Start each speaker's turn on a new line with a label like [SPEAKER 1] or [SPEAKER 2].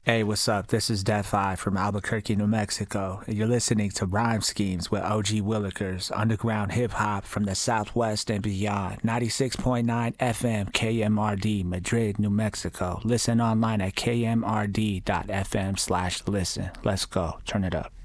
[SPEAKER 1] Hey, what's up? This is Death Eye from Albuquerque, New Mexico, and you're listening to Rhyme Schemes with OG Willikers, underground hip hop from the Southwest and beyond. 96.9 FM KMRD, Madrid, New Mexico. Listen online at kmrd.fm/listen. Let's go. Turn it up.